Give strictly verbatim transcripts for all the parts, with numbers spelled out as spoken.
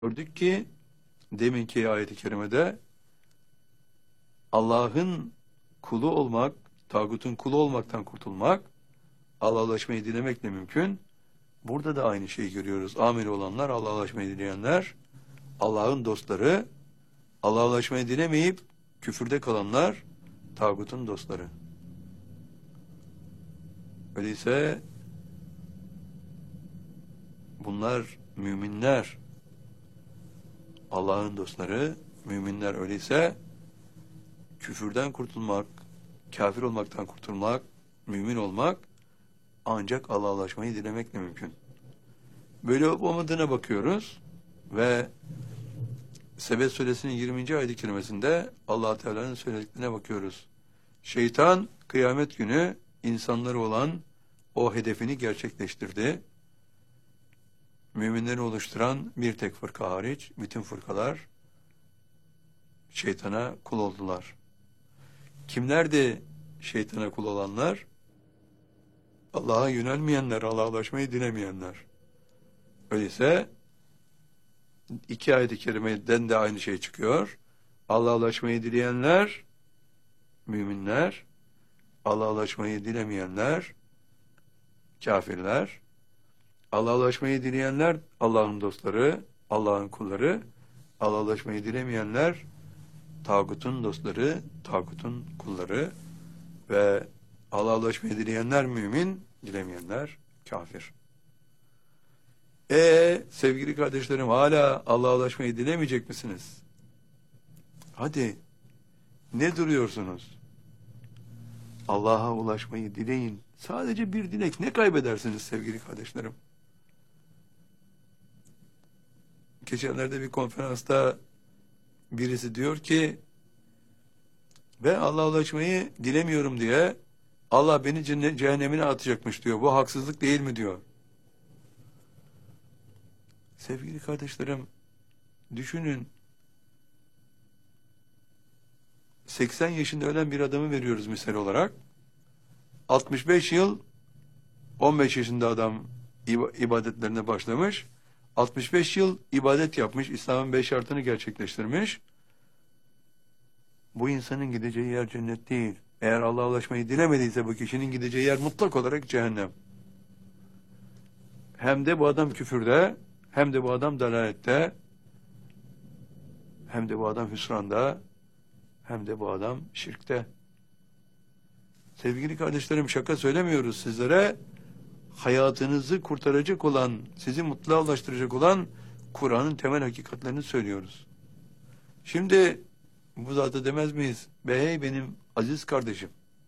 Gördük ki deminki ayet-i kerimede Allah'ın kulu olmak, tağutun kulu olmaktan kurtulmak, Allah'laşmayı dilemekle mümkün. Burada da aynı şeyi görüyoruz. Amil olanlar, Allah'laşmayı dileyenler, Allah'ın dostları, Allah'laşmayı dilemeyip küfürde kalanlar, tağutun dostları. Öyleyse bunlar müminler, Allah'ın dostları, müminler. Öyleyse küfürden kurtulmak, kafir olmaktan kurtulmak, mümin olmak ancak Allah'laşmayı dilemekle mümkün. Böyle olup olmadığına bakıyoruz ve Sebet suresinin yirminci ayet-i kerimesinde Allah Teala'nın söylediklerine bakıyoruz. Şeytan kıyamet günü insanları olan o hedefini gerçekleştirdi. Müminleri oluşturan bir tek fırka hariç bütün fırkalar şeytana kul oldular. Kimlerdi şeytana kul olanlar? Allah'a yönelmeyenler, Allah'laşmayı dilemeyenler. Öyleyse iki ayet-i kerimeden de aynı şey çıkıyor. Allah'laşmayı dileyenler, müminler, Allah'laşmayı dilemeyenler, kafirler. Allah'laşmayı dileyenler, Allah'ın dostları, Allah'ın kulları. Allah'laşmayı dilemeyenler, tağutun dostları, tağutun kulları ve Allah'laşmayı dileyenler mümin, dilemeyenler kafir. E sevgili kardeşlerim, hala Allah'laşmayı dilemeyecek misiniz? Hadi, ne duruyorsunuz? Allah'a ulaşmayı dileyin. Sadece bir dilek, ne kaybedersiniz sevgili kardeşlerim? Geçenlerde bir konferansta birisi diyor ki, ben Allah'a ulaşmayı dilemiyorum diye Allah beni cehennemine atacakmış diyor. Bu haksızlık değil mi diyor. Sevgili kardeşlerim, düşünün, seksen yaşında ölen bir adamı veriyoruz misal olarak. altmış beş yıl, on beş yaşında adam ibadetlerine başlamış. altmış beş yıl ibadet yapmış, İslam'ın beş şartını gerçekleştirmiş. Bu insanın gideceği yer cennet değil. Eğer Allah'a ulaşmayı dilemediyse bu kişinin gideceği yer mutlak olarak cehennem. Hem de bu adam küfürde, hem de bu adam dalalette, hem de bu adam hüsranda, hem de bu adam şirkte. Sevgili kardeşlerim, şaka söylemiyoruz sizlere. Hayatınızı kurtaracak olan, sizi mutluluğa ulaştıracak olan Kur'an'ın temel hakikatlerini söylüyoruz. Şimdi bu zata demez miyiz? Be hey benim aziz kardeşim,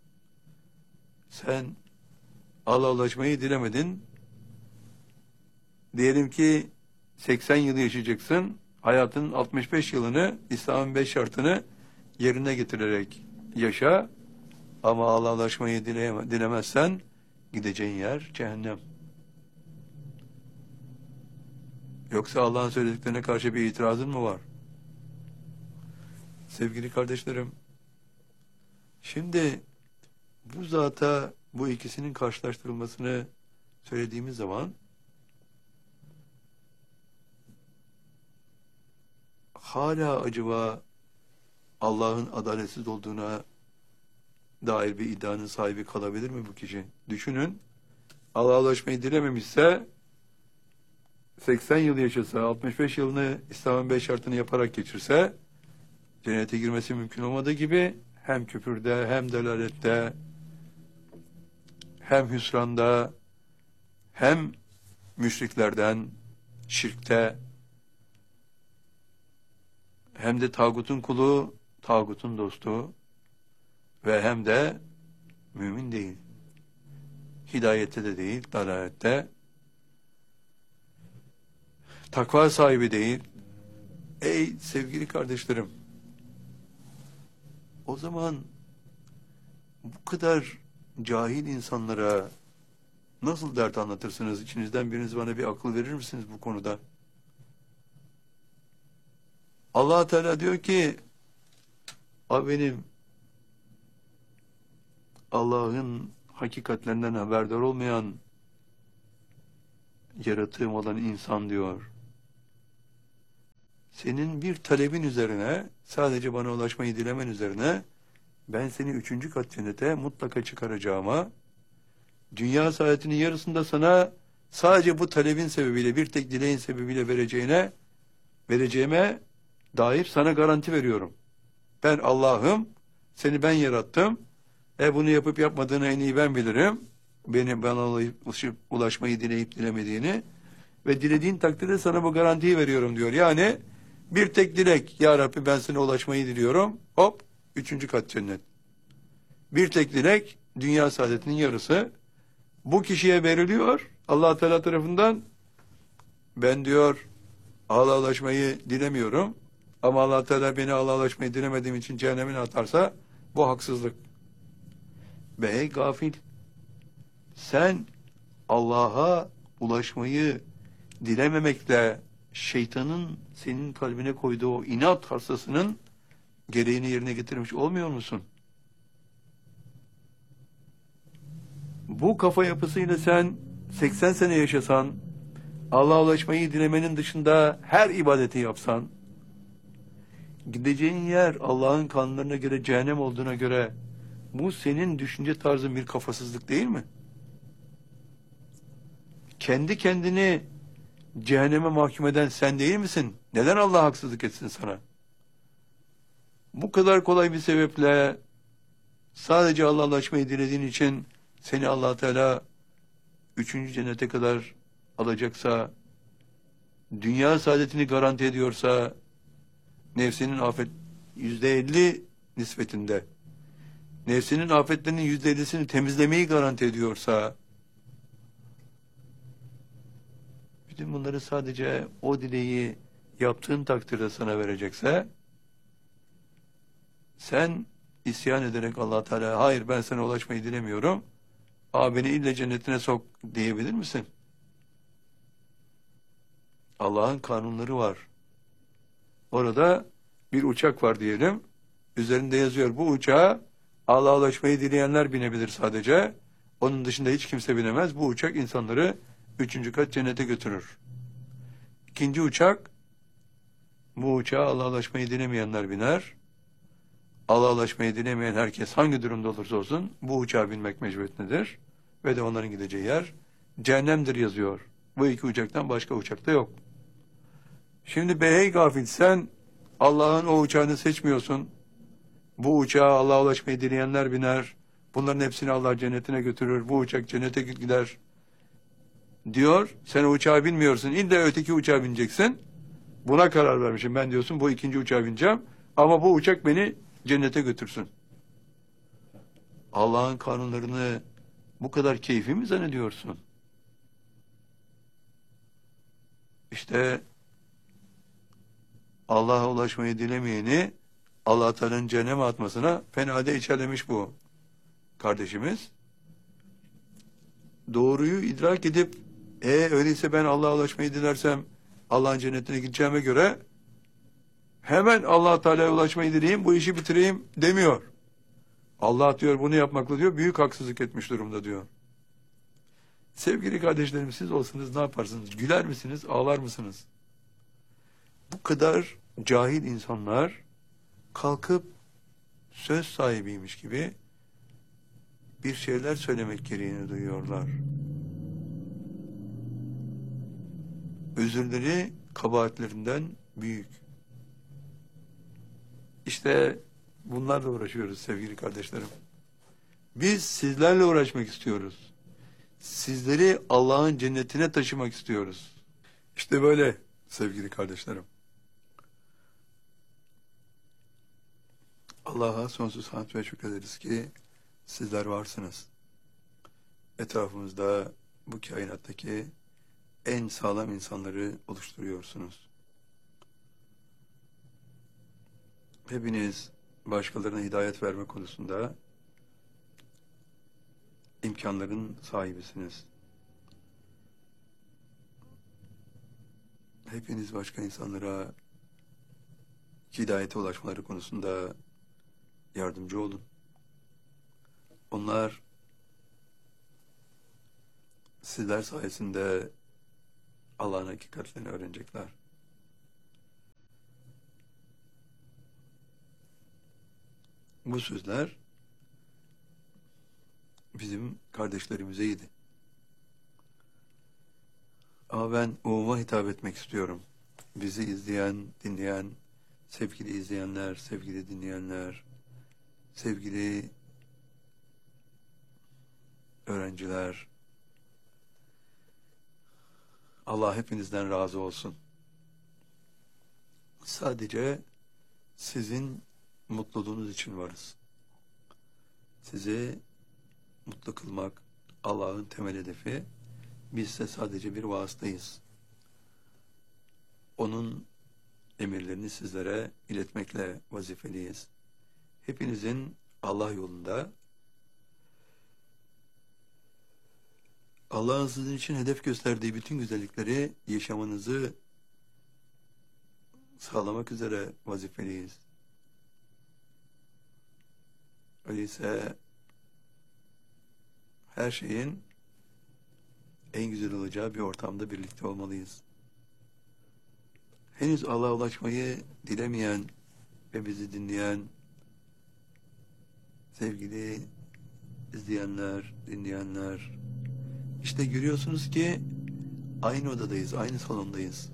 sen Allah'a ulaşmayı dilemedin. Diyelim ki seksen yıl yaşayacaksın. Hayatının altmış beş yılını İslam'ın beş şartını yerine getirerek yaşa. Ama Allah'a ulaşmayı dileme, dilemezsen gideceğin yer cehennem. Yoksa Allah'ın söylediklerine karşı bir itirazın mı var? Sevgili kardeşlerim, şimdi bu zata bu ikisinin karşılaştırılmasını söylediğimiz zaman hala acaba Allah'ın adaletsiz olduğuna dair bir iddianın sahibi kalabilir mi bu kişi? Düşünün, Allah'a ulaşmayı dilememişse seksen yıl yaşasa, altmış beş yılını İslam'ın beş şartını yaparak geçirse cennete girmesi mümkün olmadığı gibi hem küfürde, hem delalette, hem hüsranda, hem müşriklerden, şirkte, hem de tağutun kulu, tağutun dostu ve hem de mümin değil. Hidayette de değil, dalalette, takva sahibi değil. Ey sevgili kardeşlerim, o zaman bu kadar cahil insanlara nasıl dert anlatırsınız? İçinizden biriniz bana bir akıl verir misiniz bu konuda? Allah Teala diyor ki, a benim Allah'ın hakikatlerinden haberdar olmayan yaratığım olan insan diyor. senin bir talebin üzerine, sadece bana ulaşmayı dilemen üzerine, ben seni üçüncü kat cennete mutlaka çıkaracağıma, dünya saadetinin yarısında sana sadece bu talebin sebebiyle, bir tek dileğin sebebiyle vereceğine, vereceğime dair sana garanti veriyorum. Ben Allah'ım, seni ben yarattım. E bunu yapıp yapmadığını en iyi ben bilirim. Beni bana ulaşmayı dileyip dilemediğini ve dilediğin takdirde sana bu garantiyi veriyorum diyor. Yani bir tek dilek, ya Rabbi ben sana ulaşmayı diliyorum. Hop, üçüncü kat cennet. Bir tek dilek, dünya saadetinin yarısı. Bu kişiye veriliyor Allah Teala tarafından. Ben diyor Allah'a ulaşmayı dilemiyorum. Ama Allah Teala beni Allah'a ulaşmayı dilemediğim için cehennemine atarsa bu haksızlık. Be ey gafil, sen Allah'a ulaşmayı dilememekle şeytanın senin kalbine koyduğu o inat hastasının gereğini yerine getirmiş olmuyor musun? Bu kafa yapısıyla sen seksen sene yaşasan, Allah'a ulaşmayı dilemenin dışında her ibadeti yapsan, gideceğin yer Allah'ın kanunlarına göre cehennem olduğuna göre bu senin düşünce tarzın bir kafasızlık değil mi? Kendi kendini cehenneme mahkum eden sen değil misin? Neden Allah haksızlık etsin sana? Bu kadar kolay bir sebeple sadece Allah'a ulaşmayı dilediğin için seni Allah Teala üçüncü cennete kadar alacaksa, dünya saadetini garanti ediyorsa, nefsinin afet yüzde elli nispetinde, nefsinin afetlerinin yüzde ellisini temizlemeyi garanti ediyorsa, bütün bunları sadece o dileği yaptığın takdirde sana verecekse, sen isyan ederek Allah Teala hayır ben sana ulaşmayı dilemiyorum, aa beni ille cennetine sok diyebilir misin? Allah'ın kanunları var. Orada bir uçak var diyelim. Üzerinde yazıyor bu uçağa Allah'a ulaşmayı dileyenler binebilir sadece. Onun dışında hiç kimse binemez. Bu uçak insanları üçüncü kat cennete götürür. İkinci uçak, bu uçağa Allah'a ulaşmayı dilemeyenler biner. Allah'a ulaşmayı dilemeyen herkes hangi durumda olursa olsun bu uçağa binmek mecburiyetindedir. Ve de onların gideceği yer cehennemdir yazıyor. Bu iki uçaktan başka uçakta yok. Şimdi be hey gafil, sen Allah'ın o uçağını seçmiyorsun. Bu uçağa Allah'a ulaşmayı dileyenler biner. Bunların hepsini Allah cennetine götürür. Bu uçak cennete gider. Diyor, sen o uçağa binmiyorsun. İlla öteki uçağa bineceksin. Buna karar vermişim. Ben diyorsun bu ikinci uçağa bineceğim. Ama bu uçak beni cennete götürsün. Allah'ın kanunlarını bu kadar keyfi mi zannediyorsun? İşte Allah'a ulaşmayı dilemeyeni Allah Teala'nın cehenneme atmasına fena da içerlemiş bu kardeşimiz. Doğruyu idrak edip e öyleyse ben Allah'a ulaşmayı dilersem Allah'ın cennetine gideceğime göre hemen Allah Teala'ya ulaşmayı dileyeyim, bu işi bitireyim demiyor. Allah diyor bunu yapmakla diyor büyük haksızlık etmiş durumda diyor. Sevgili kardeşlerim, siz olsanız ne yaparsınız? Güler misiniz, ağlar mısınız? Bu kadar cahil insanlar kalkıp söz sahibiymiş gibi bir şeyler söylemek gereğini duyuyorlar. Özürleri kabahatlerinden büyük. İşte bunlarla uğraşıyoruz sevgili kardeşlerim. Biz sizlerle uğraşmak istiyoruz. Sizleri Allah'ın cennetine taşımak istiyoruz. İşte böyle sevgili kardeşlerim. Allah'a sonsuz hamd ve şükrederiz ki sizler varsınız. Etrafımızda bu kainattaki en sağlam insanları oluşturuyorsunuz. Hepiniz başkalarına hidayet verme konusunda imkanların sahibisiniz. Hepiniz başka insanlara hidayete ulaşmaları konusunda yardımcı olun. Onlar sizler sayesinde Allah'ın hakikatlerini öğrenecekler. Bu sözler bizim kardeşlerimizeydi. Ama ben umuma hitap etmek istiyorum. Bizi izleyen, dinleyen, sevgili izleyenler, sevgili dinleyenler, sevgili öğrenciler, Allah hepinizden razı olsun. Sadece sizin mutluluğunuz için varız. Sizi mutlu kılmak Allah'ın temel hedefi. Biz ise sadece bir vasıtayız. Onun emirlerini sizlere iletmekle vazifeliyiz. Hepinizin Allah yolunda, Allah'ın sizin için hedef gösterdiği bütün güzellikleri yaşamanızı sağlamak üzere vazifeliyiz. Öyleyse her şeyin en güzel olacağı bir ortamda birlikte olmalıyız. Henüz Allah'a ulaşmayı dilemeyen ve bizi dinleyen sevgili izleyenler, dinleyenler, işte görüyorsunuz ki aynı odadayız, aynı salondayız.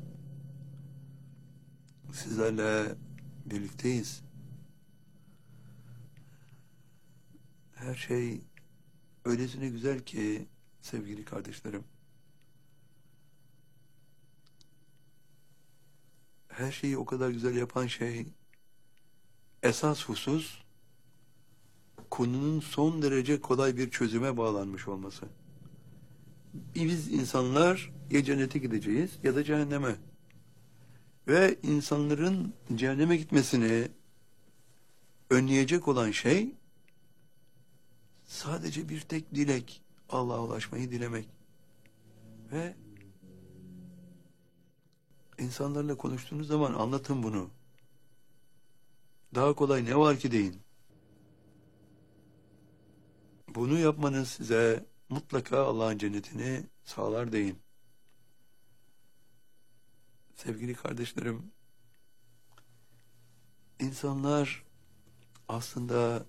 Sizlerle birlikteyiz. Her şey öylesine güzel ki sevgili kardeşlerim. Her şeyi o kadar güzel yapan şey, esas husus, konunun son derece kolay bir çözüme bağlanmış olması. Biz insanlar ya cennete gideceğiz ya da cehenneme. Ve insanların cehenneme gitmesini önleyecek olan şey, sadece bir tek dilek, Allah'a ulaşmayı dilemek. Ve insanlarla konuştuğunuz zaman anlatın bunu. Daha kolay ne var ki deyin. Bunu yapmanız size mutlaka Allah'ın cennetini sağlar deyin. Sevgili kardeşlerim, insanlar aslında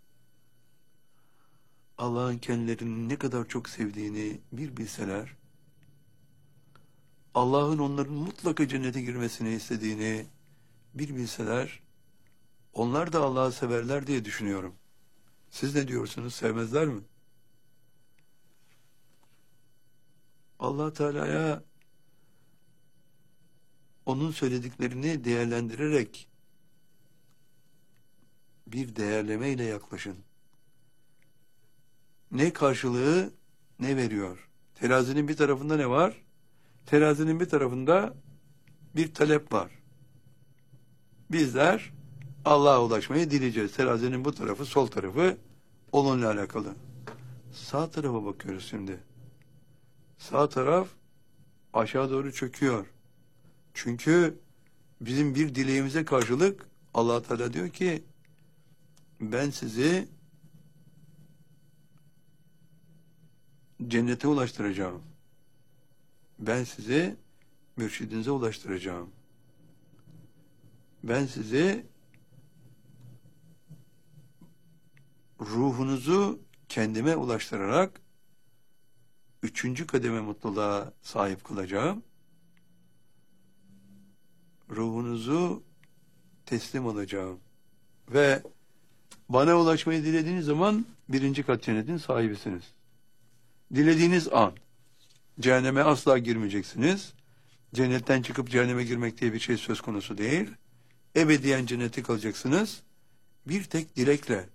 Allah'ın kendilerini ne kadar çok sevdiğini bir bilseler, Allah'ın onların mutlaka cennete girmesini istediğini bir bilseler, onlar da Allah'ı severler diye düşünüyorum. Siz ne diyorsunuz, sevmezler mi? Allah Teala'ya onun söylediklerini değerlendirerek bir değerlemeyle yaklaşın. Ne karşılığı ne veriyor? Terazinin bir tarafında ne var? Terazinin bir tarafında bir talep var. Bizler Allah'a ulaşmayı dileyeceğiz. Terazinin bu tarafı, sol tarafı onunla alakalı. Sağ tarafa bakıyoruz şimdi. Sağ taraf aşağı doğru çöküyor. Çünkü bizim bir dileğimize karşılık Allah Teala diyor ki, ben sizi cennete ulaştıracağım. Ben sizi mürşidinize ulaştıracağım. Ben sizi ruhunuzu kendime ulaştırarak üçüncü kademe mutluluğa sahip kılacağım. Ruhunuzu teslim alacağım. Ve bana ulaşmayı dilediğiniz zaman birinci kat cennetin sahibisiniz. Dilediğiniz an cehenneme asla girmeyeceksiniz. Cennetten çıkıp cehenneme girmek diye bir şey söz konusu değil. Ebediyen cennete kalacaksınız. Bir tek dilekle.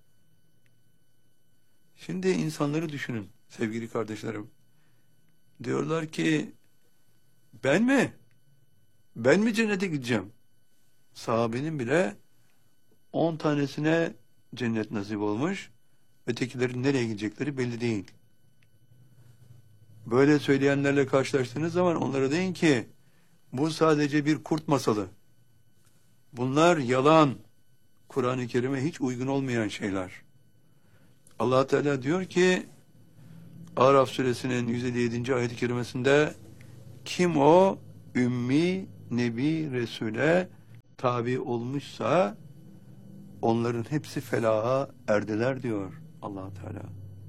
Şimdi insanları düşünün sevgili kardeşlerim. Diyorlar ki, ben mi? Ben mi cennete gideceğim? Sahabenin bile on tanesine cennet nasip olmuş. Ötekilerin nereye gidecekleri belli değil. Böyle söyleyenlerle karşılaştığınız zaman onlara deyin ki, bu sadece bir kurt masalı. Bunlar yalan. Kur'an-ı Kerim'e hiç uygun olmayan şeyler. Allah Teala diyor ki, Araf suresinin yüz elli yedinci ayet-i kerimesinde, kim o ümmi nebi Resul'e tabi olmuşsa onların hepsi felaha erdiler diyor Allah Teala.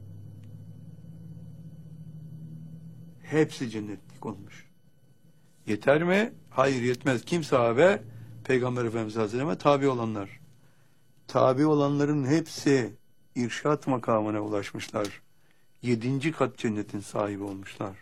Hepsi cennetlik olmuş. Yeter mi? Hayır, yetmez. Kim sahabe? Peygamber Efendimiz Hazretlerine tabi olanlar. Tabi olanların hepsi irşat makamına ulaşmışlar. Yedinci kat cennetin sahibi olmuşlar.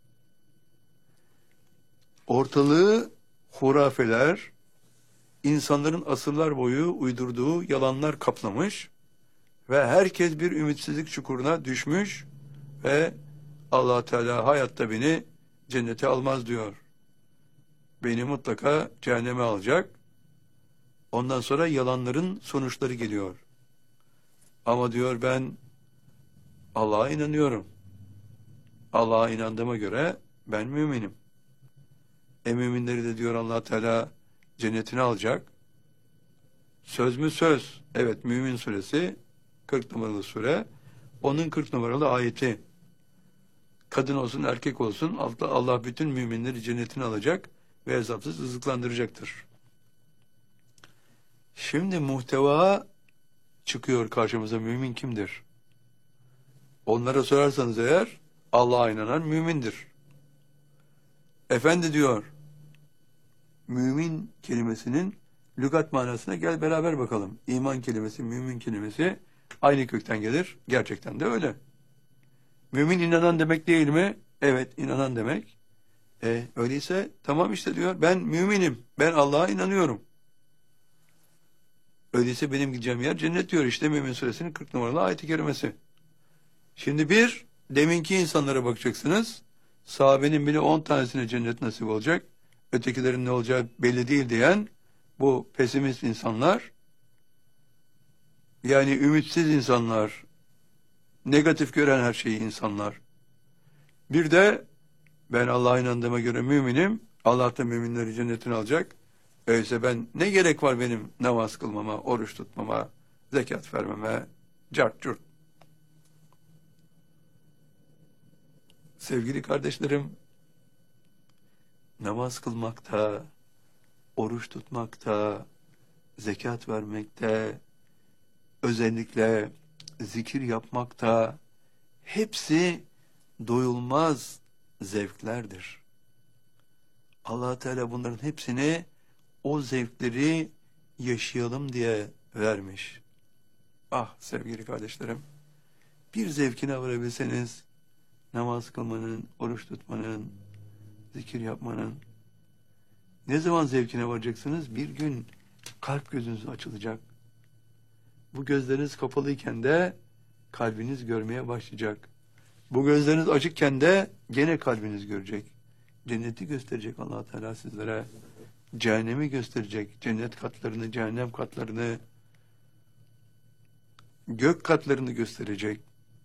Ortalığı hurafeler, insanların asırlar boyu uydurduğu yalanlar kaplamış ve herkes bir ümitsizlik çukuruna düşmüş ve Allah Teala hayatta beni cennete almaz diyor. Beni mutlaka cehenneme alacak. Ondan sonra yalanların sonuçları geliyor. Ama diyor ben Allah'a inanıyorum. Allah'a inandığıma göre ben müminim. E müminleri de diyor Allah Teala cennetine alacak. Söz mü söz? Evet, Mümin suresi kırk numaralı sure. Onun kırk numaralı ayeti. Kadın olsun erkek olsun Allah bütün müminleri cennetine alacak ve hesapsız rızıklandıracaktır. Şimdi muhteva çıkıyor karşımıza, mümin kimdir? Onlara sorarsanız eğer Allah'a inanan mümindir. Efendi diyor, mümin kelimesinin lügat manasına gel beraber bakalım. İman kelimesi, mümin kelimesi aynı kökten gelir. Gerçekten de öyle. Mümin inanan demek değil mi? Evet, inanan demek. E, öyleyse tamam işte diyor, ben müminim, ben Allah'a inanıyorum. Öyleyse benim gideceğim yer cennet diyor işte Mümin suresinin kırk numaralı ayet-i kerimesi. Şimdi bir, deminki insanlara bakacaksınız. Sahabenin bile on tanesine cennet nasip olacak. Ötekilerin ne olacağı belli değil diyen bu pesimist insanlar, yani ümitsiz insanlar, negatif gören her şeyi insanlar. Bir de ben Allah'a inandığıma göre müminim, Allah da müminleri cennetine alacak. Öyleyse ben ne gerek var benim namaz kılmama, oruç tutmama, zekat vermeme, cart curt. Sevgili kardeşlerim, namaz kılmakta, oruç tutmakta, zekat vermekte, özellikle zikir yapmakta, hepsi doyulmaz zevklerdir. Allah Teala bunların hepsini o zevkleri yaşayalım diye vermiş. Ah sevgili kardeşlerim, bir zevkine varabilseniz, namaz kılmanın, oruç tutmanın, zikir yapmanın, ne zaman zevkine varacaksınız? Bir gün kalp gözünüz açılacak. Bu gözleriniz kapalıyken de kalbiniz görmeye başlayacak. Bu gözleriniz açıkken de gene kalbiniz görecek. Cenneti gösterecek Allah Teala sizlere. Cehennemi gösterecek. Cennet katlarını, cehennem katlarını, gök katlarını gösterecek.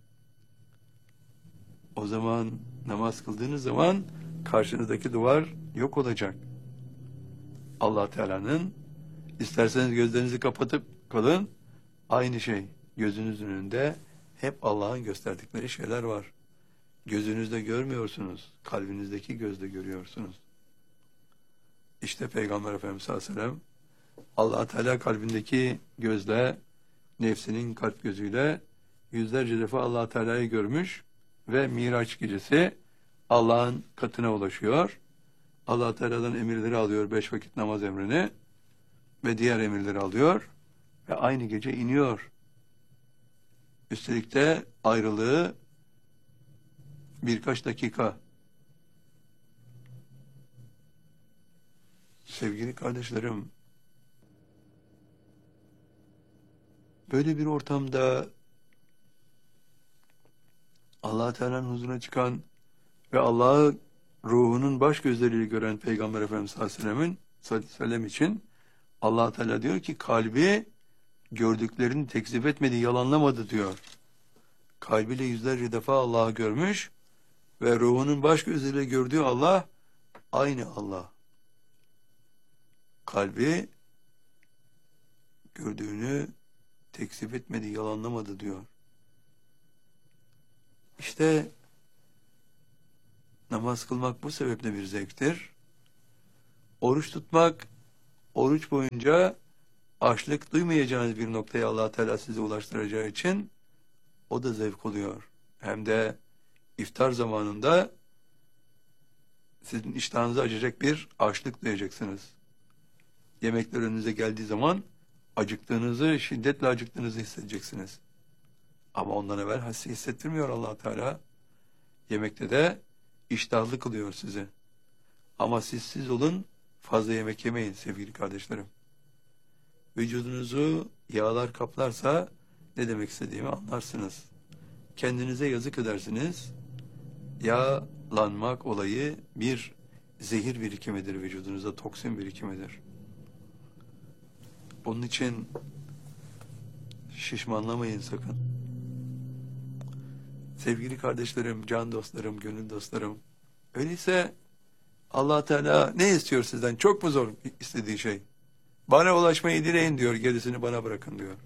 O zaman namaz kıldığınız zaman karşınızdaki duvar yok olacak. Allah Teala'nın, isterseniz gözlerinizi kapatıp kalın, aynı şey gözünüzün önünde hep Allah'ın gösterdikleri şeyler var. Gözünüzde görmüyorsunuz, kalbinizdeki gözle görüyorsunuz. İşte Peygamber Efendimiz sallallahu aleyhi ve sellem Allah Teala kalbindeki gözle, nefsinin kalp gözüyle yüzlerce defa Allah Teala'yı görmüş ve Miraç gecesi Allah'ın katına ulaşıyor. Allah Teala'dan emirleri alıyor, beş vakit namaz emrini ve diğer emirleri alıyor ve aynı gece iniyor. Üstelik de ayrılığı birkaç dakika. Sevgili kardeşlerim, böyle bir ortamda Allah Teala'nın huzuruna çıkan ve Allah'ı ruhunun baş gözleriyle gören Peygamber Efendimiz sallallahu aleyhi ve sellem için Allah Teala diyor ki kalbi gördüklerini tekzip etmedi, yalanlamadı diyor. Kalbiyle yüzlerce defa Allah'ı görmüş ve ruhunun baş gözleriyle gördüğü Allah aynı Allah. Kalbi gördüğünü tekzip etmedi, yalanlamadı diyor. İşte namaz kılmak bu sebeple bir zevktir. Oruç tutmak, oruç boyunca açlık duymayacağınız bir noktaya Allah Teala sizi ulaştıracağı için o da zevk oluyor. Hem de iftar zamanında sizin iştahınızı açacak bir açlık duyacaksınız. Yemekler önünüze geldiği zaman acıktığınızı, şiddetle acıktığınızı hissedeceksiniz. Ama ondan evvel hassi hissettirmiyor Allah Teala. Yemekte de iştahlı kılıyor sizi. Ama siz siz olun, fazla yemek yemeyin sevgili kardeşlerim. Vücudunuzu yağlar kaplarsa ne demek istediğimi anlarsınız. Kendinize yazık edersiniz. Yağlanmak olayı bir zehir birikimidir vücudunuza, toksin birikimidir. Onun için şişmanlamayın sakın. Sevgili kardeşlerim, can dostlarım, gönül dostlarım. Öyleyse Allah Teala ne istiyor sizden? Çok mu zor istediği şey? Bana ulaşmayı dileyin diyor, gerisini bana bırakın diyor.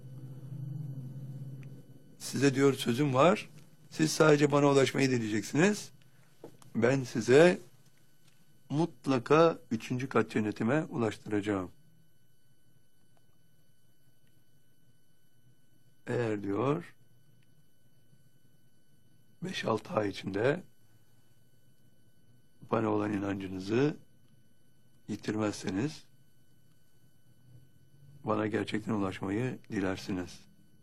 Size diyor sözüm var. Siz sadece bana ulaşmayı dileyeceksiniz. Ben size mutlaka üçüncü kat cennetime ulaştıracağım. Eğer diyor beş altı ay içinde bana olan inancınızı yitirmezseniz bana gerçekten ulaşmayı dilersiniz.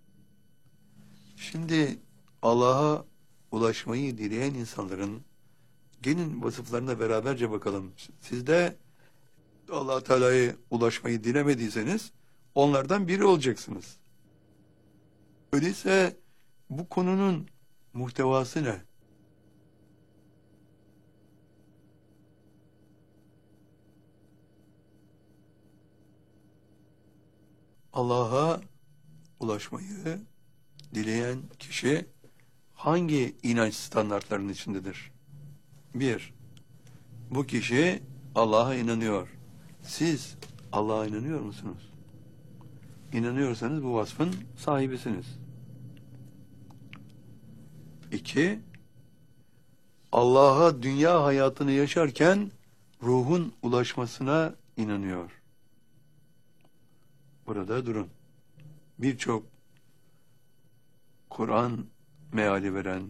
Şimdi Allah'a ulaşmayı dileyen insanların gelin vasıflarına beraberce bakalım. Siz de Allah Teala'ya ulaşmayı dilemediyseniz onlardan biri olacaksınız. Öyleyse bu konunun muhtevası ne? Allah'a ulaşmayı dileyen kişi hangi inanç standartlarının içindedir? Bir, bu kişi Allah'a inanıyor. Siz Allah'a inanıyor musunuz? İnanıyorsanız bu vasfın sahibisiniz. İki, Allah'a dünya hayatını yaşarken ruhun ulaşmasına inanıyor. Burada durun. Birçok Kur'an meali veren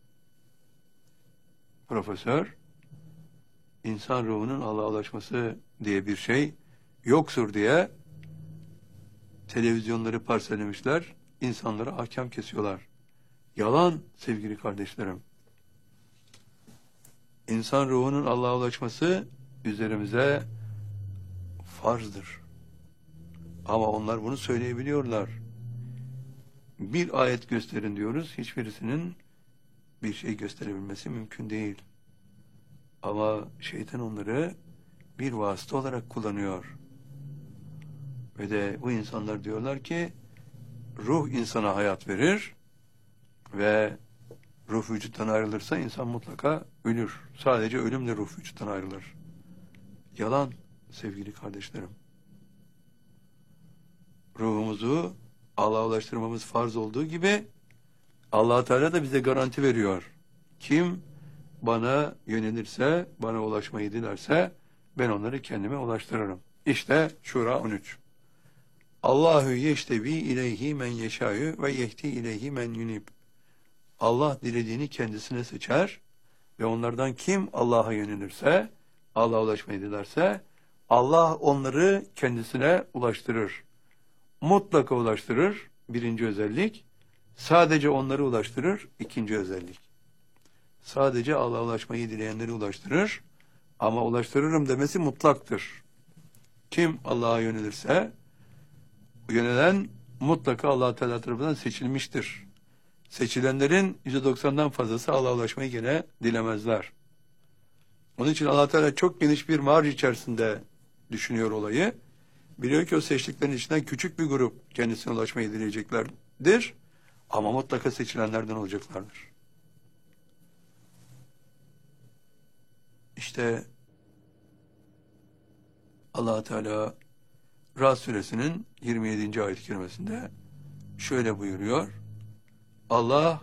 profesör, insan ruhunun Allah'a ulaşması diye bir şey yoktur diye televizyonları parselemişler, insanlara ahkam kesiyorlar. Yalan sevgili kardeşlerim. İnsan ruhunun Allah'a ulaşması üzerimize farzdır. Ama onlar bunu söyleyebiliyorlar. Bir ayet gösterin diyoruz, hiçbirisinin bir şey gösterebilmesi mümkün değil. Ama şeytan onları bir vasıta olarak kullanıyor. Ve de bu insanlar diyorlar ki, ruh insana hayat verir ve ruh vücuttan ayrılırsa insan mutlaka ölür. Sadece ölümle ruh vücuttan ayrılır. Yalan sevgili kardeşlerim. Ruhumuzu Allah'a ulaştırmamız farz olduğu gibi Allah Teala da bize garanti veriyor. Kim bana yönelirse, bana ulaşmayı dilerse ben onları kendime ulaştırırım. İşte Şura on üç. Allahu yeştevi ileyhi men yeşâ'yu ve yehdi ileyhi men yunib. Allah dilediğini kendisine seçer ve onlardan kim Allah'a yönelirse, Allah'a ulaşmayı dilerse Allah onları kendisine ulaştırır. Mutlaka ulaştırır, birinci özellik. Sadece onları ulaştırır, ikinci özellik. Sadece Allah'a ulaşmayı dileyenleri ulaştırır ama ulaştırırım demesi mutlaktır. Kim Allah'a yönelirse, yönelen mutlaka Allah Teala tarafından seçilmiştir. Seçilenlerin yüzde doksandan fazlası Allah'a ulaşmayı gene dilemezler. Onun için Allah Teala çok geniş bir marj içerisinde düşünüyor olayı. Biliyor ki o seçtiklerin içinden küçük bir grup kendisine ulaşmayı dileyeceklerdir. Ama mutlaka seçilenlerden olacaklardır. İşte Allah Teala Ra'd suresinin yirmi yedinci ayet-i kerimesinde şöyle buyuruyor. Allah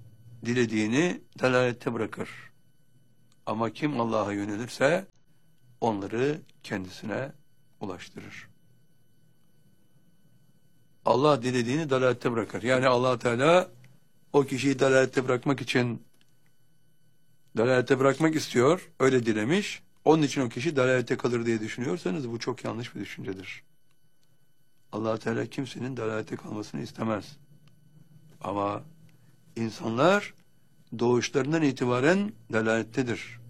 dilediğini delalette bırakır. Ama kim Allah'a yönelirse onları kendisine ulaştırır. Allah dilediğini dalalette bırakır. Yani Allah Teala o kişiyi dalalette bırakmak için dalalette bırakmak istiyor, öyle dilemiş. Onun için o kişi dalalette kalır diye düşünüyorsanız bu çok yanlış bir düşüncedir. Allah Teala kimsenin dalalette kalmasını istemez. Ama insanlar doğuşlarından itibaren dalalettedir.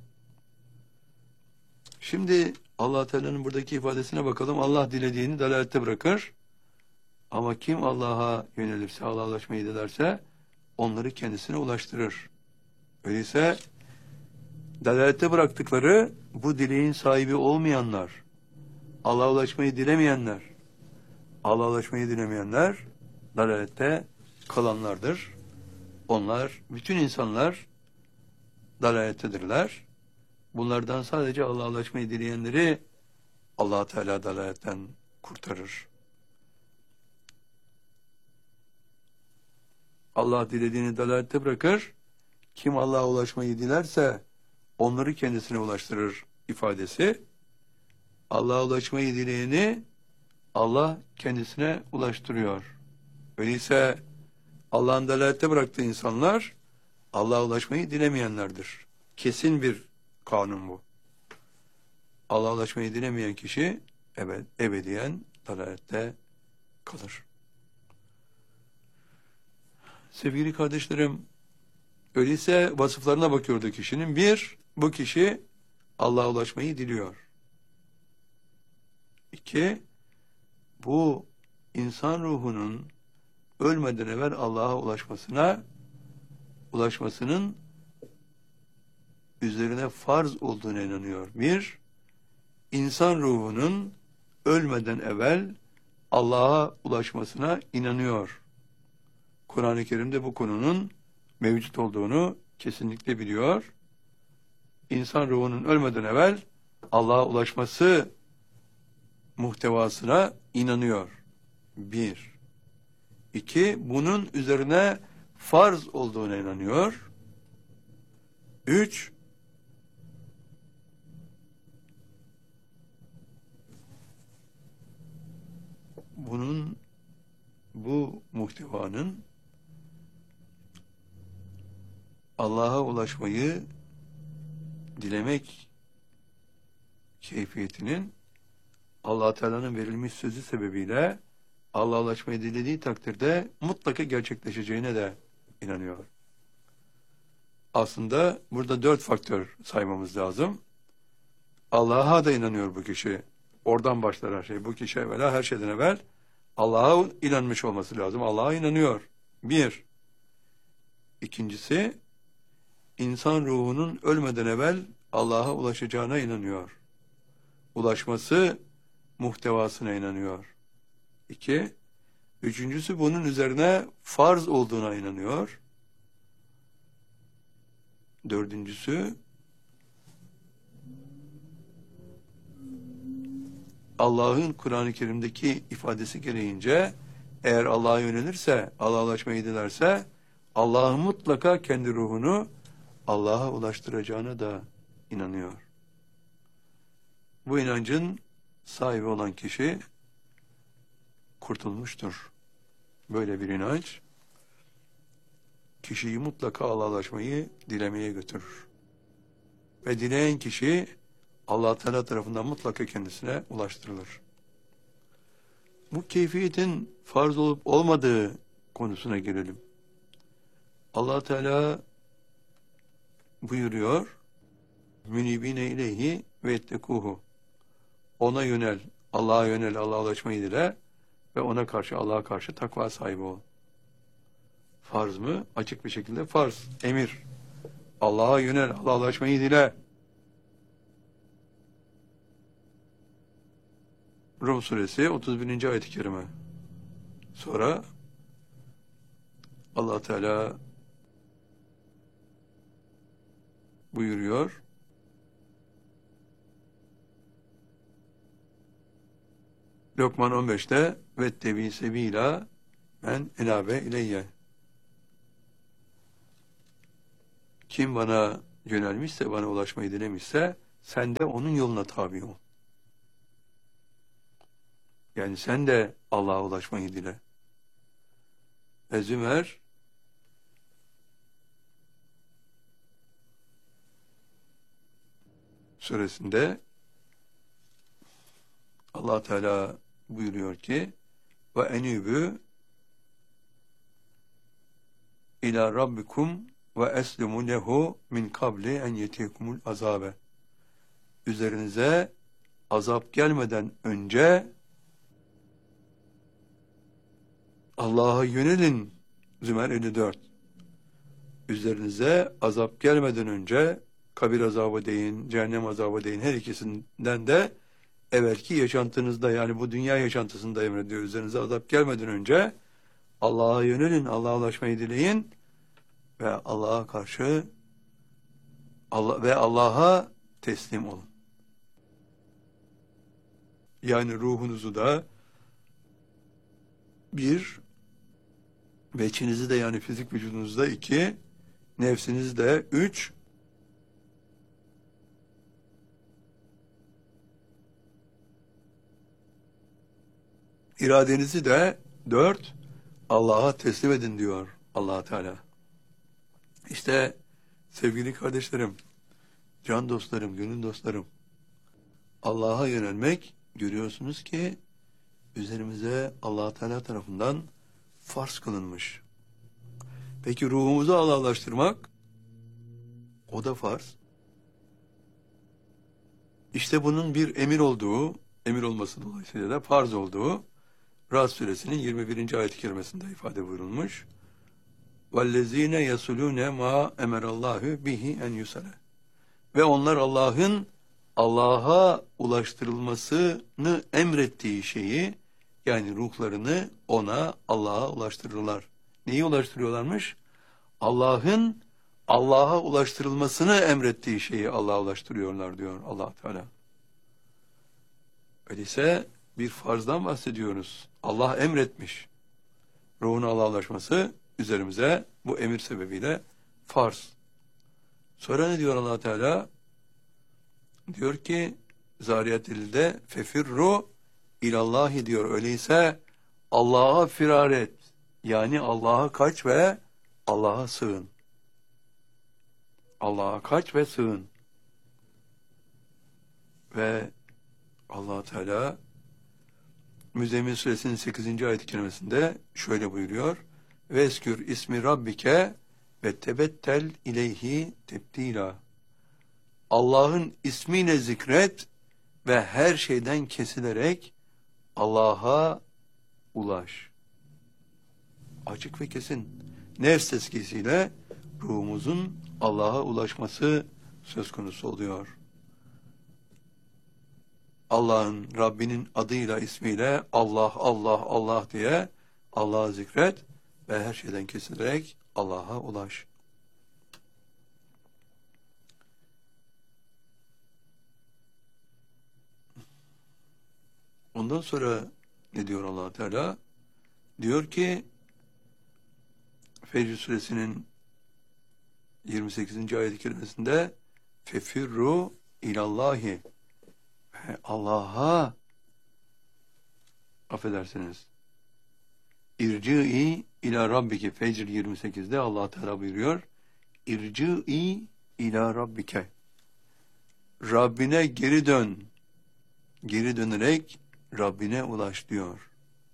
Şimdi Allah Teala'nın buradaki ifadesine bakalım. Allah dilediğini dalalette bırakır. Ama kim Allah'a yönelirse, Allah'laşmayı dilerse onları kendisine ulaştırır. Öyleyse dalalette bıraktıkları bu dileğin sahibi olmayanlar, Allah'a ulaşmayı dilemeyenler, Allah'a ulaşmayı dilemeyenler dalalette kalanlardır. Onlar, bütün insanlar dalalettedirler. Bunlardan sadece Allah'a ulaşmayı dileyenleri Allah Teala dalaletten kurtarır. Allah dilediğini dalalette bırakır. Kim Allah'a ulaşmayı dilerse onları kendisine ulaştırır ifadesi. Allah'a ulaşmayı dileyeni Allah kendisine ulaştırıyor. Öyleyse Allah'ın dalalette bıraktığı insanlar Allah'a ulaşmayı dilemeyenlerdir. Kesin bir kanun bu. Allah'a ulaşmayı dilemeyen kişi ebed, ebediyen dalalette kalır. Sevgili kardeşlerim, öyleyse vasıflarına bakıyordu kişinin. Bir, bu kişi Allah'a ulaşmayı diliyor. İki, bu insan ruhunun ölmeden evvel Allah'a ulaşmasına, ulaşmasının üzerine farz olduğuna inanıyor. Bir, insan ruhunun ölmeden evvel Allah'a ulaşmasına inanıyor. Kur'an-ı Kerim'de bu konunun mevcut olduğunu kesinlikle biliyor. İnsan ruhunun ölmeden evvel Allah'a ulaşması muhtevasına inanıyor. Bir. İki, bunun üzerine farz olduğuna inanıyor. Üç, bunun, bu muhtevanın Allah'a ulaşmayı dilemek keyfiyetinin Allah Teala'nın verilmiş sözü sebebiyle Allah'a ulaşmayı dilediği takdirde mutlaka gerçekleşeceğine de inanıyor. Aslında burada dört faktör saymamız lazım. Allah'a da inanıyor bu kişi. Oradan başlar her şey. Bu kişi evvela her şeyden evvel Allah'a inanmış olması lazım. Allah'a inanıyor. Bir. İkincisi, insan ruhunun ölmeden evvel Allah'a ulaşacağına inanıyor. Ulaşması muhtevasına inanıyor. İki. Üçüncüsü, bunun üzerine farz olduğuna inanıyor. Dördüncüsü, Allah'ın Kur'an-ı Kerim'deki ifadesi gereğince eğer Allah'a yönelirse, Allah'a ulaşmayı dilerse Allah'ın mutlaka kendi ruhunu Allah'a ulaştıracağına da inanıyor. Bu inancın sahibi olan kişi kurtulmuştur. Böyle bir inanç kişiyi mutlaka Allah'a ulaşmayı dilemeye götürür. Ve dileyen kişi Allah Teala tarafından mutlaka kendisine ulaştırılır. Bu keyfiyetin farz olup olmadığı konusuna gelelim. Allah Teala buyuruyor: "Münibine ileyhi ve ettekuhu." Ona yönel, Allah'a yönel, Allah'a ulaşmayı dile ve ona karşı, Allah'a karşı takva sahibi ol. Farz mı? Açık bir şekilde farz, emir. Allah'a yönel, Allah'a ulaşmayı dile. Rum suresi otuz birinci ayet-i kerime. Sonra Allah Teala buyuruyor: Lokman on beşte ve tebi sebila men enabe ileyye. Kim bana yönelmişse, bana ulaşmayı dilemişse sen de onun yoluna tabi ol. Yani sen de Allah'a ulaşmayı dile. Ve Zümer suresinde Allah Teala buyuruyor ki ve enübü ila rabbikum ve eslimu lehu min kabli en yetikumul azabe. Üzerinize azap gelmeden önce Allah'a yönelin. Zümer elli dört. Üzerinize azap gelmeden önce kabir azabı deyin, cehennem azabı deyin, her ikisinden de evvelki yaşantınızda, yani bu dünya yaşantısında emrediyor. Üzerinize azap gelmeden önce Allah'a yönelin, Allah'a ulaşmayı dileyin ve Allah'a karşı Allah ve Allah'a teslim olun. Yani ruhunuzu da bir, beçinizi de yani fizik vücudunuzda iki, nefsinizi de üç, iradenizi de dört, Allah'a teslim edin diyor Allah Teala. İşte sevgili kardeşlerim, can dostlarım, gönül dostlarım, Allah'a yönelmek görüyorsunuz ki üzerimize Allah Teala tarafından farz kılınmış. Peki ruhumuzu Allah'laştırmak, o da farz. İşte bunun bir emir olduğu, emir olması dolayısıyla da farz olduğu Ra'd suresinin yirmi birinci ayet-i kerimesinde ifade buyurulmuş. وَالَّذ۪ينَ يَسُلُونَ مَا اَمَرَ اللّٰهُ بِهِ اَنْ يُسَلَ. Ve onlar Allah'ın Allah'a ulaştırılmasını emrettiği şeyi, yani ruhlarını ona, Allah'a ulaştırırlar. Neyi ulaştırıyorlarmış? Allah'ın Allah'a ulaştırılmasını emrettiği şeyi Allah'a ulaştırıyorlar diyor Allah Teala. Öyleyse bir farzdan bahsediyoruz. Allah emretmiş. Ruhun Allah'a ulaşması üzerimize bu emir sebebiyle farz. Sonra ne diyor Allah Teala? Diyor ki Zariyat elli'de fefirru ilallahi diyor. Öyleyse Allah'a firar et. Yani Allah'a kaç ve Allah'a sığın. Allah'a kaç ve sığın. Ve Allah Teala Müzzemmil suresinin sekizinci ayet-i kerimesinde şöyle buyuruyor. Veskür ismi rabbike ve tebettel ileyhi tebdila. Allah'ın ismiyle zikret ve her şeyden kesilerek Allah'a ulaş. Açık ve kesin. Nefs tezkiyesiyle ruhumuzun Allah'a ulaşması söz konusu oluyor. Allah'ın, Rabbinin adıyla, ismiyle Allah, Allah, Allah diye Allah'a zikret ve her şeyden kesilerek Allah'a ulaş. Ondan sonra ne diyor Allah Teala? Diyor ki Fecr suresinin yirmi sekizinci ayet-i kerimesinde fefirru ilallahi, Allah'a, affedersiniz, irci'i ila rabbike. Fecr yirmi sekizde Allah Teala buyuruyor. İrci'i ila rabbike. Rabbine geri dön. Geri dönerek Rabbine ulaş diyor.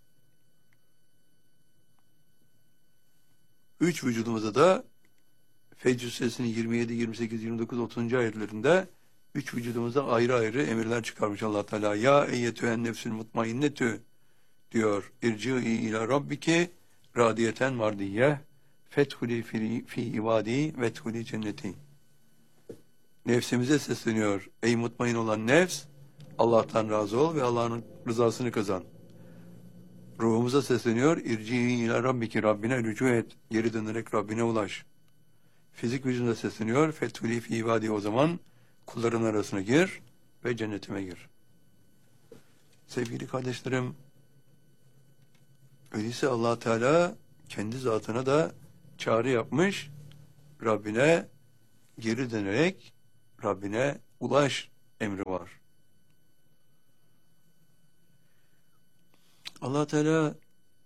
Üç vücudumuza da Fecr suresinin yirmi yedi, yirmi sekiz, yirmi dokuz, otuzuncu ayetlerinde üç vücudumuza ayrı ayrı emirler çıkarmış Allah Teala. Ya eyyetühen nefsül mutmainnetü diyor. İrci'i ila rabbiki radiyeten mardiyye fethuli fi, fi ibadi vethuli cenneti. Nefsimize sesleniyor. Ey mutmain olan nefs, Allah'tan razı ol ve Allah'ın rızasını kazan. Ruhumuza sesleniyor. İrci'i ila rabbiki, Rabbine rücu et. Geri dönerek Rabbine ulaş. Fizik vücuduna sesleniyor. Fethuli fi ibadi, o zaman kulların arasına gir ve cennetime gir. Sevgili kardeşlerim, öyleyse Allah Teala kendi zatına da çağrı yapmış. Rabbine geri dönerek Rabbine ulaş emri var. Allah Teala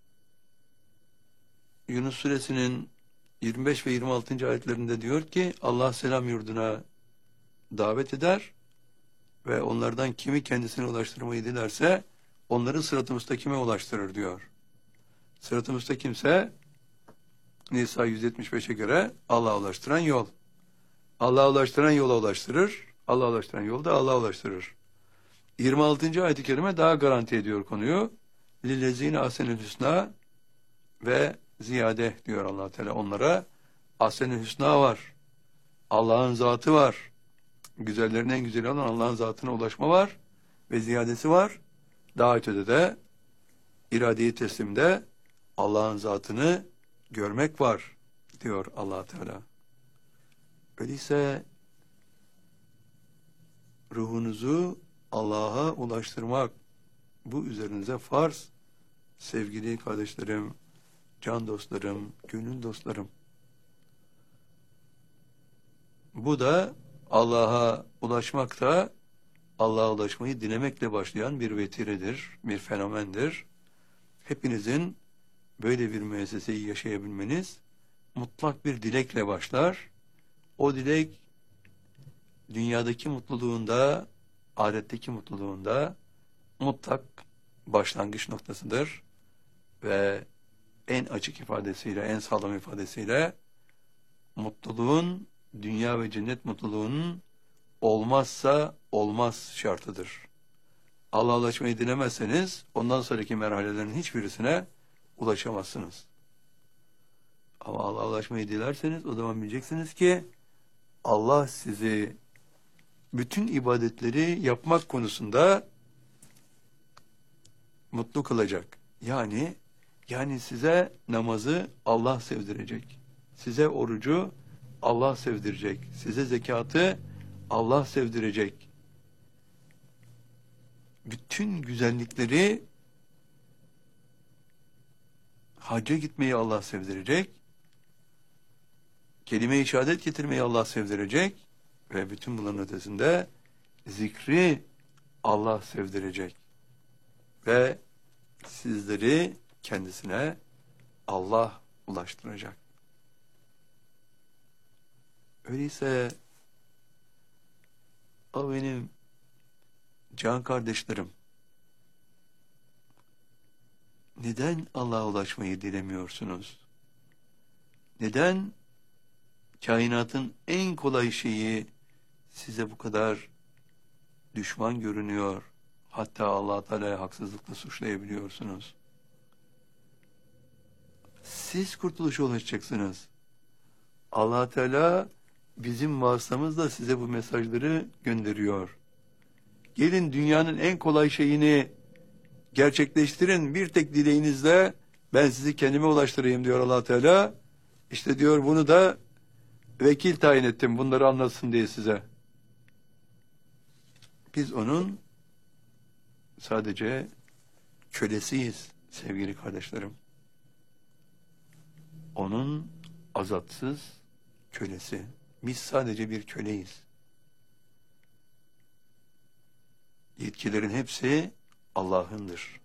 Yunus suresinin yirmi beş ve yirmi altıncı ayetlerinde diyor ki Allah selam yurduna davet eder ve onlardan kimi kendisine ulaştırmayı dilerse onları sırat-ı müstakime ulaştırır diyor. Sırat-ı müstakimse Nisa yüz yetmiş beşe göre Allah'a ulaştıran yol. Allah'a ulaştıran yola ulaştırır. Allah'a ulaştıran yolu da Allah'a ulaştırır. yirmi altıncı ayet-i kerime daha garanti ediyor konuyu. Lillezine ahsenül hüsna ve ziyade diyor Allah Teala onlara. Ahsenül hüsna var. Allah'ın zatı var. Güzellerin en güzeli olan Allah'ın zatına ulaşma var ve ziyadesi var. Daha ötede de irade-i teslimde Allah'ın zatını görmek var diyor Allah Teala. Öyleyse ruhunuzu Allah'a ulaştırmak bu üzerinize farz. Sevgili kardeşlerim, can dostlarım, gönül dostlarım. Bu da Allah'a ulaşmak da Allah'a ulaşmayı dilemekle başlayan bir vetiredir, bir fenomendir. Hepinizin böyle bir müesseseyi yaşayabilmeniz mutlak bir dilekle başlar. O dilek dünyadaki mutluluğunda, ahiretteki mutluluğunda mutlak başlangıç noktasıdır. Ve en açık ifadesiyle, en sağlam ifadesiyle mutluluğun, dünya ve cennet mutluluğunun olmazsa olmaz şartıdır. Allah'a ulaşmayı dilemezseniz ondan sonraki merhalelerin hiçbirisine ulaşamazsınız. Ama Allah'a ulaşmayı dilerseniz o zaman bileceksiniz ki Allah sizi bütün ibadetleri yapmak konusunda mutlu kılacak. Yani yani size namazı Allah sevdirecek. Size orucu Allah sevdirecek. Size zekatı Allah sevdirecek. Bütün güzellikleri hacca gitmeyi Allah sevdirecek. Kelime-i şehadet getirmeyi Allah sevdirecek. Ve bütün bunların ötesinde zikri Allah sevdirecek. Ve sizleri kendisine Allah ulaştıracak. Öyleyse o benim can kardeşlerim, neden Allah'a ulaşmayı dilemiyorsunuz? Neden kainatın en kolay şeyi size bu kadar düşman görünüyor? Hatta Allah Teala'ya haksızlıkla suçlayabiliyorsunuz. Siz kurtuluşa ulaşacaksınız. Allah Teala bizim vasıtamızla size bu mesajları gönderiyor. Gelin dünyanın en kolay şeyini gerçekleştirin. Bir tek dileğinizle ben sizi kendime ulaştırayım diyor Allah Teala. İşte diyor bunu da vekil tayin ettim. Bunları anlatsın diye size. Biz onun sadece kölesiyiz sevgili kardeşlerim. Onun azatsız kölesi. Biz sadece bir köleyiz. Yetkilerin hepsi Allah'ındır.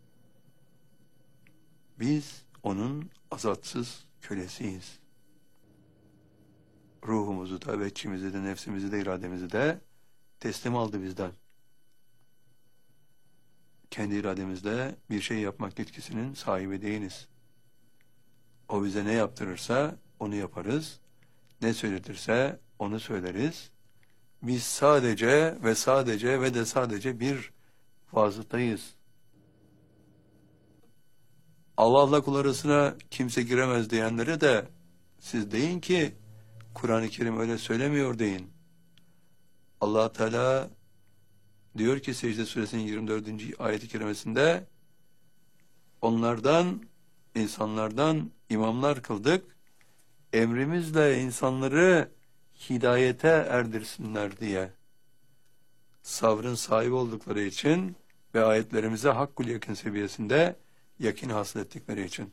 Biz onun azatsız kölesiyiz. Ruhumuzu da, veçimizi de, nefsimizi de, irademizi de teslim aldı bizden. Kendi irademizle bir şey yapmak yetkisinin sahibi değiliz. O bize ne yaptırırsa onu yaparız. Ne söyletirse onu söyleriz. Biz sadece ve sadece ve de sadece bir vasıtayız. Allah'la kul arasına kimse giremez diyenlere de siz deyin ki Kur'an-ı Kerim öyle söylemiyor deyin. Allah Teala diyor ki Secde Suresinin yirmi dördüncü ayet-i kerimesinde onlardan, insanlardan imamlar kıldık. Emrimizle insanları hidayete erdirsinler diye. Sabrın sahibi oldukları için ve ayetlerimize hakkul yakın seviyesinde yakin hasıl ettikleri için.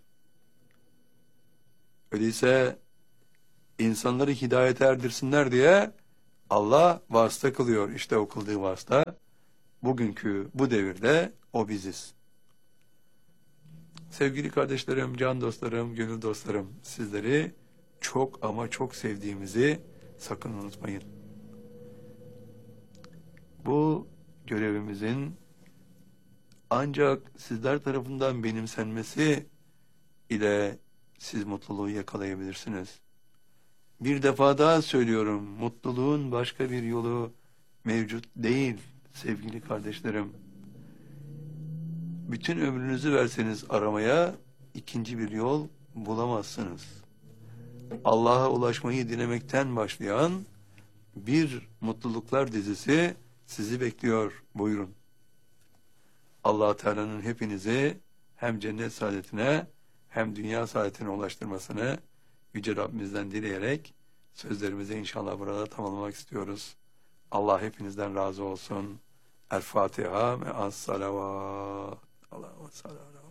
Öyleyse insanları hidayete erdirsinler diye Allah vasıta kılıyor. İşte o kıldığı vasıta bugünkü bu devirde o biziz. Sevgili kardeşlerim, can dostlarım, gönül dostlarım, sizleri çok ama çok sevdiğimizi sakın unutmayın. Bu görevimizin ancak sizler tarafından benimsenmesi ile siz mutluluğu yakalayabilirsiniz. Bir defa daha söylüyorum, mutluluğun başka bir yolu mevcut değil sevgili kardeşlerim. Bütün ömrünüzü verseniz aramaya ikinci bir yol bulamazsınız. Allah'a ulaşmayı dilemekten başlayan bir mutluluklar dizisi sizi bekliyor. Buyurun. Allah Teala'nın hepinizi hem cennet saadetine hem dünya saadetine ulaştırmasını Yüce Rabbimizden dileyerek sözlerimizi inşallah burada tamamlamak istiyoruz. Allah hepinizden razı olsun. El Fatiha ve as salavat. Allahu sallallahu